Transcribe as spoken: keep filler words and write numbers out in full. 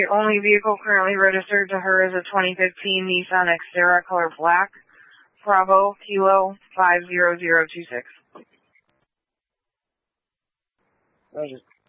The only vehicle currently registered to her is a twenty fifteen Nissan Xterra color black. Bravo, Kilo, five zero zero two six. Roger.